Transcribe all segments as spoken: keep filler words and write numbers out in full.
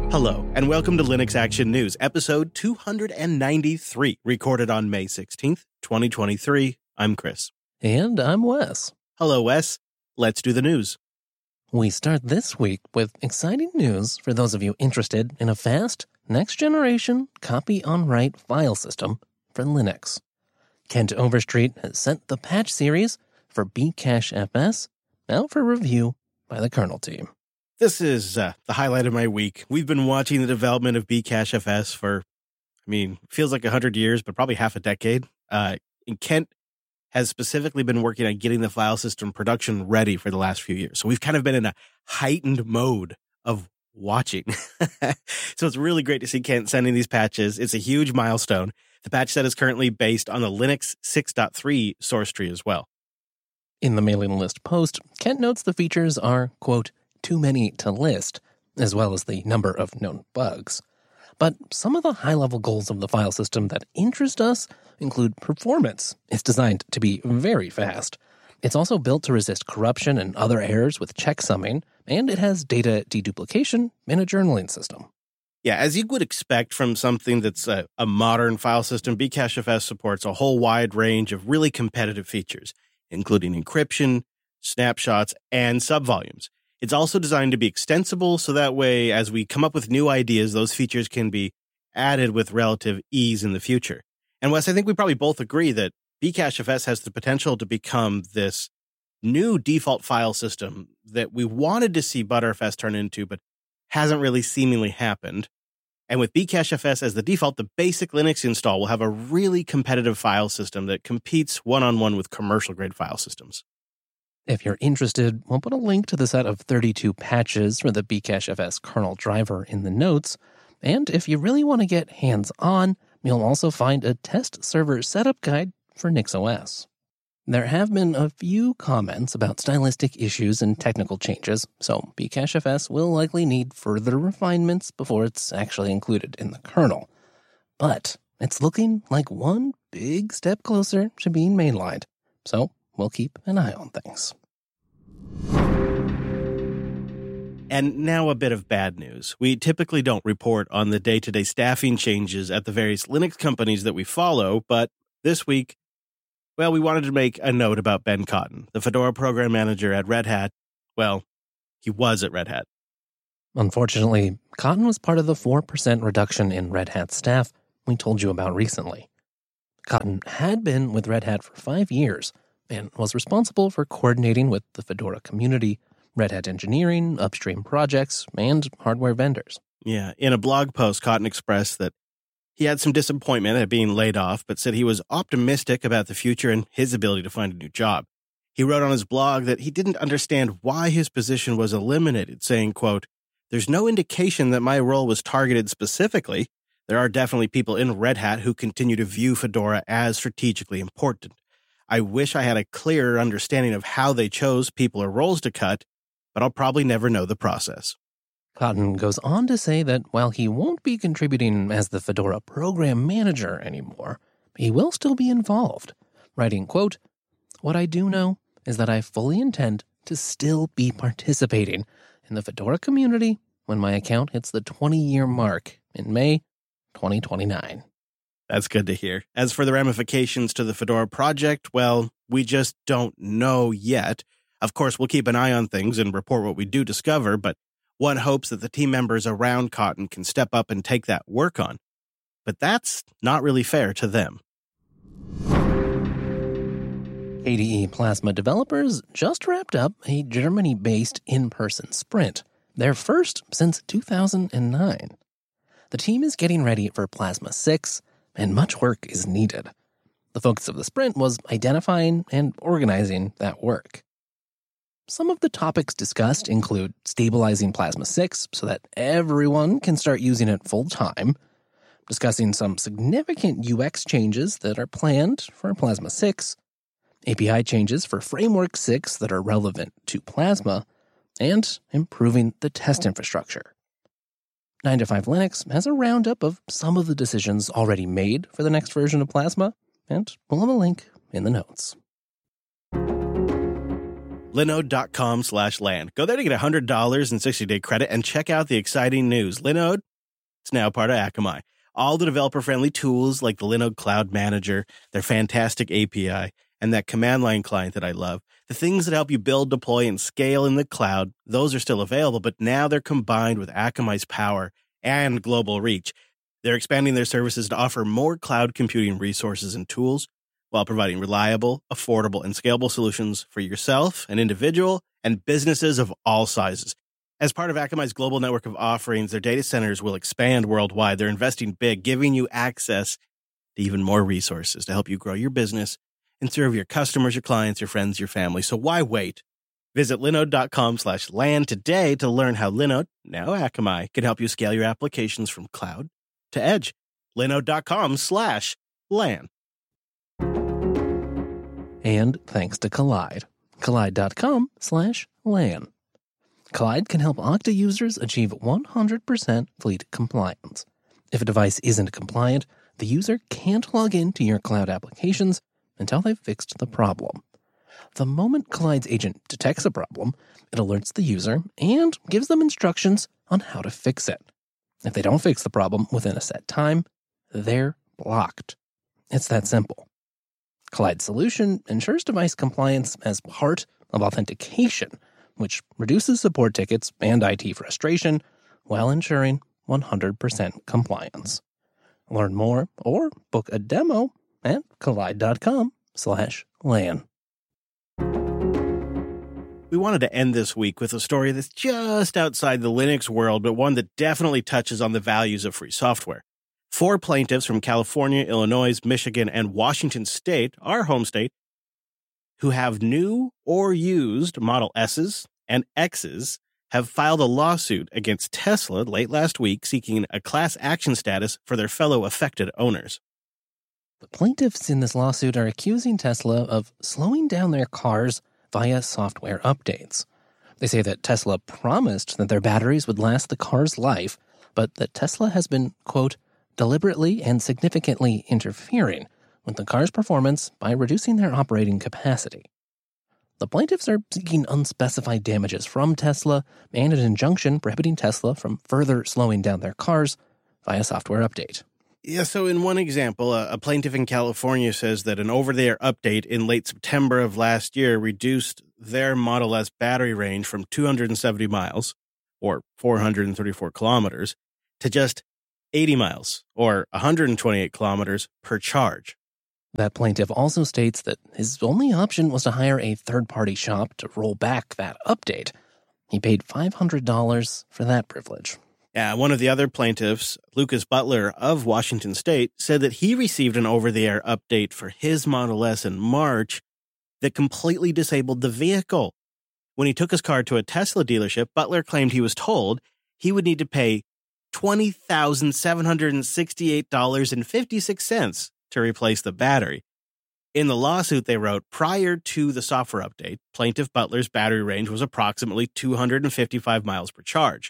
Hello, and welcome to Linux Action News, episode two hundred ninety-three, recorded on May sixteenth, twenty twenty-three. I'm Chris. And I'm Wes. Hello, Wes. Let's do the news. We start this week with exciting news for those of you interested in a fast, next-generation copy-on-write file system for Linux. Kent Overstreet has sent the patch series for bcachefs out for review by the kernel team. This is uh, the highlight of my week. We've been watching the development of bcachefs for, I mean, feels like one hundred years, but probably half a decade. Uh, and Kent has specifically been working on getting the file system production ready for the last few years. So we've kind of been in a heightened mode of watching. So it's really great to see Kent sending these patches. It's a huge milestone. The patch set is currently based on the Linux six point three source tree as well. In the mailing list post, Kent notes the features are, quote, too many to list, as well as the number of known bugs. But some of the high-level goals of the file system that interest us include performance. It's designed to be very fast. It's also built to resist corruption and other errors with checksumming, and it has data deduplication and a journaling system. Yeah, as you would expect from something that's a, a modern file system, bcachefs supports a whole wide range of really competitive features, including encryption, snapshots, and subvolumes. It's also designed to be extensible, so that way, as we come up with new ideas, those features can be added with relative ease in the future. And Wes, I think we probably both agree that bcachefs has the potential to become this new default file system that we wanted to see Btrfs turn into, but hasn't really seemingly happened. And with bcachefs as the default, the basic Linux install will have a really competitive file system that competes one-on-one with commercial-grade file systems. If you're interested, we'll put a link to the set of thirty-two patches for the bcachefs kernel driver in the notes. And if you really want to get hands-on, you'll also find a test server setup guide for NixOS. There have been a few comments about stylistic issues and technical changes, so bcachefs will likely need further refinements before it's actually included in the kernel. But it's looking like one big step closer to being mainlined, so we'll keep an eye on things. And now a bit of bad news. We typically don't report on the day-to-day staffing changes at the various Linux companies that we follow, but this week, well, we wanted to make a note about Ben Cotton, the Fedora program manager at Red Hat. Well, he was at Red Hat. Unfortunately, Cotton was part of the four percent reduction in Red Hat staff we told you about recently. Cotton had been with Red Hat for five years and was responsible for coordinating with the Fedora community, Red Hat engineering, upstream projects, and hardware vendors. Yeah, in a blog post, Cotton expressed that he had some disappointment at being laid off, but said he was optimistic about the future and his ability to find a new job. He wrote on his blog that he didn't understand why his position was eliminated, saying, quote, "There's no indication that my role was targeted specifically. There are definitely people in Red Hat who continue to view Fedora as strategically important. I wish I had a clearer understanding of how they chose people or roles to cut, but I'll probably never know the process." Cotton goes on to say that while he won't be contributing as the Fedora program manager anymore, he will still be involved, writing, quote, "What I do know is that I fully intend to still be participating in the Fedora community when my account hits the twenty-year mark in May twenty twenty-nine. That's good to hear. As for the ramifications to the Fedora project, well, we just don't know yet. Of course, we'll keep an eye on things and report what we do discover, but one hopes that the team members around Cotton can step up and take that work on. But that's not really fair to them. K D E Plasma developers just wrapped up a Germany-based in-person sprint, their first since two thousand nine. The team is getting ready for Plasma six, and much work is needed. The focus of the sprint was identifying and organizing that work. Some of the topics discussed include stabilizing Plasma six so that everyone can start using it full-time, discussing some significant U X changes that are planned for Plasma six, A P I changes for Framework six that are relevant to Plasma, and improving the test infrastructure. nine to five Linux has a roundup of some of the decisions already made for the next version of Plasma, and we'll have a link in the notes. Linode.com slash land. Go there to get one hundred dollars in sixty-day credit and check out the exciting news. Linode, it's now part of Akamai. All the developer-friendly tools like the Linode Cloud Manager, their fantastic A P I, and that command line client that I love. The things that help you build, deploy, and scale in the cloud, those are still available, but now they're combined with Akamai's power and global reach. They're expanding their services to offer more cloud computing resources and tools while providing reliable, affordable, and scalable solutions for yourself, an individual, and businesses of all sizes. As part of Akamai's global network of offerings, their data centers will expand worldwide. They're investing big, giving you access to even more resources to help you grow your business and serve your customers, your clients, your friends, your family. So why wait? Visit linode.com slash land today to learn how Linode, now Akamai, can help you scale your applications from cloud to edge. Linode.com slash land. And thanks to Kolide. Kolide.com slash LAN. Kolide can help Okta users achieve one hundred percent fleet compliance. If a device isn't compliant, the user can't log into your cloud applications until they've fixed the problem. The moment Kollide's agent detects a problem, it alerts the user and gives them instructions on how to fix it. If they don't fix the problem within a set time, they're blocked. It's that simple. Kollide's solution ensures device compliance as part of authentication, which reduces support tickets and I T frustration while ensuring one hundred percent compliance. Learn more or book a demo at Kolide.com slash LAN. We wanted to end this week with a story that's just outside the Linux world, but one that definitely touches on the values of free software. Four plaintiffs from California, Illinois, Michigan, and Washington State, our home state, who have new or used Model S's and X's, have filed a lawsuit against Tesla late last week seeking a class action status for their fellow affected owners. The plaintiffs in this lawsuit are accusing Tesla of slowing down their cars via software updates. They say that Tesla promised that their batteries would last the car's life, but that Tesla has been, quote, deliberately and significantly interfering with the car's performance by reducing their operating capacity. The plaintiffs are seeking unspecified damages from Tesla and an injunction prohibiting Tesla from further slowing down their cars via software update. Yeah, so in one example, a, a plaintiff in California says that an over-the-air update in late September of last year reduced their Model S battery range from two hundred seventy miles, or four hundred thirty-four kilometers, to just eighty miles, or one hundred twenty-eight kilometers per charge. That plaintiff also states that his only option was to hire a third-party shop to roll back that update. He paid five hundred dollars for that privilege. Yeah, one of the other plaintiffs, Lucas Butler of Washington State, said that he received an over-the-air update for his Model S in March that completely disabled the vehicle. When he took his car to a Tesla dealership, Butler claimed he was told he would need to pay twenty thousand seven hundred sixty-eight dollars and fifty-six cents to replace the battery. In the lawsuit, they wrote, prior to the software update, Plaintiff Butler's battery range was approximately two hundred fifty-five miles per charge.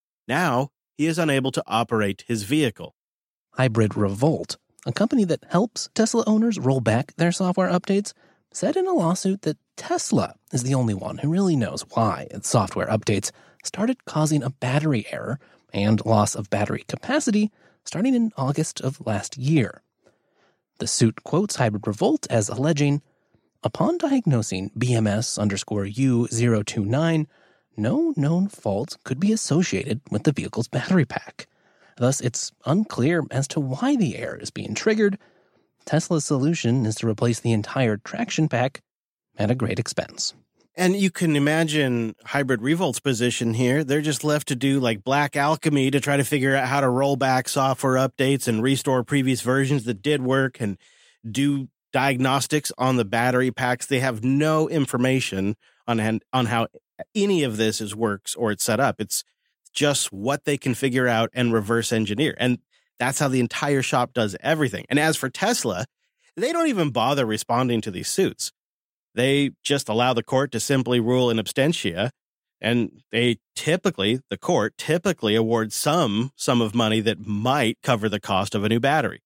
Now, he is unable to operate his vehicle. Hybrid Revolt, a company that helps Tesla owners roll back their software updates, said in a lawsuit that Tesla is the only one who really knows why its software updates started causing a battery error and loss of battery capacity starting in August of last year. The suit quotes Hybrid Revolt as alleging, upon diagnosing B M S underscore U zero two nine, no known fault could be associated with the vehicle's battery pack. Thus, it's unclear as to why the error is being triggered. Tesla's solution is to replace the entire traction pack at a great expense. And you can imagine Hybrid Revolt's position here. They're just left to do like black alchemy to try to figure out how to roll back software updates and restore previous versions that did work and do diagnostics on the battery packs. They have no information on, on how any of this is works or it's set up. It's just what they can figure out and reverse engineer. And that's how the entire shop does everything. And as for Tesla, they don't even bother responding to these suits. They just allow the court to simply rule in absentia, and they typically, the court typically awards some sum of money that might cover the cost of a new battery.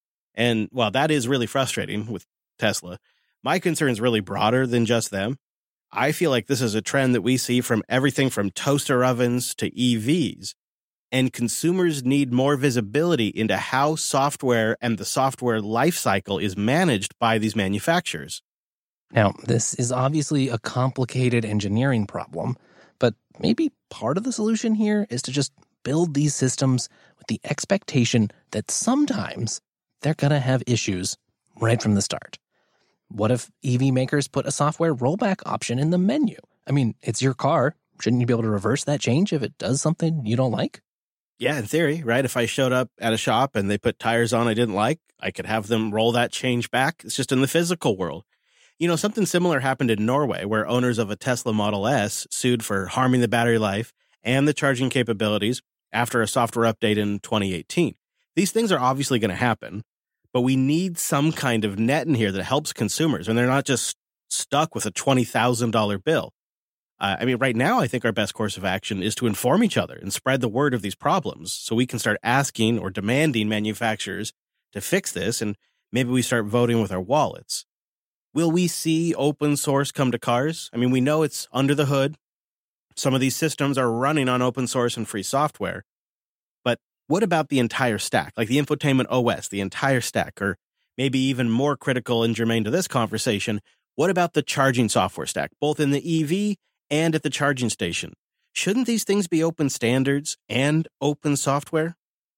And while that is really frustrating with Tesla, my concern is really broader than just them. I feel like this is a trend that we see from everything from toaster ovens to E Vs. And consumers need more visibility into how software and the software lifecycle is managed by these manufacturers. Now, this is obviously a complicated engineering problem, but maybe part of the solution here is to just build these systems with the expectation that sometimes they're going to have issues right from the start. What if E V makers put a software rollback option in the menu? I mean, it's your car. Shouldn't you be able to reverse that change if it does something you don't like? Yeah, in theory, right? If I showed up at a shop and they put tires on I didn't like, I could have them roll that change back. It's just in the physical world. You know, something similar happened in Norway, where owners of a Tesla Model S sued for harming the battery life and the charging capabilities after a software update in twenty eighteen. These things are obviously going to happen, but we need some kind of net in here that helps consumers, and they're not just stuck with a twenty thousand dollars bill. Uh, I mean, right now, I think our best course of action is to inform each other and spread the word of these problems so we can start asking or demanding manufacturers to fix this, and maybe we start voting with our wallets. Will we see open source come to cars? I mean, we know it's under the hood. Some of these systems are running on open source and free software. But what about the entire stack, like the infotainment O S, the entire stack, or maybe even more critical and germane to this conversation, what about the charging software stack, both in the E V and at the charging station? Shouldn't these things be open standards and open software?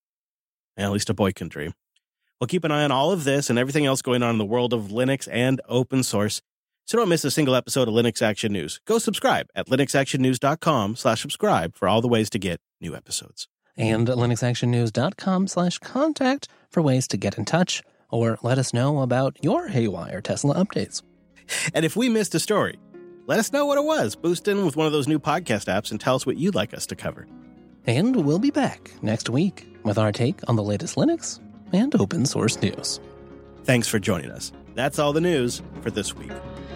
At least a boy can dream. We'll keep an eye on all of this and everything else going on in the world of Linux and open source, so don't miss a single episode of Linux Action News. Go subscribe at linuxactionnews.com slash subscribe for all the ways to get new episodes. And linuxactionnews.com slash contact for ways to get in touch or let us know about your Haywire Tesla updates. And if we missed a story, let us know what it was. Boost in with one of those new podcast apps and tell us what you'd like us to cover. And we'll be back next week with our take on the latest Linux and open source news. Thanks for joining us. That's all the news for this week.